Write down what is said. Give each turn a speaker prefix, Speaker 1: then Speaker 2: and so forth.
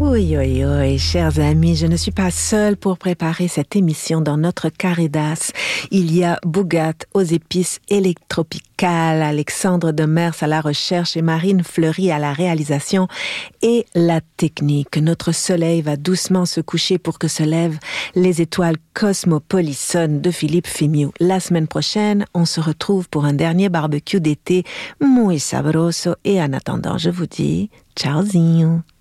Speaker 1: Oui, oui, oui, chers amis, je ne suis pas seule pour préparer cette émission dans notre Caridas. Il y a Bougat aux épices électropicales, Alexandre Demers à la recherche et Marine Fleury à la réalisation et la technique. Notre soleil va doucement se coucher pour que se lèvent les étoiles cosmopolissonnes de Philippe Fimiu. La semaine prochaine, on se retrouve pour un dernier barbecue d'été muy sabroso et en attendant, je vous dis ciaozinho.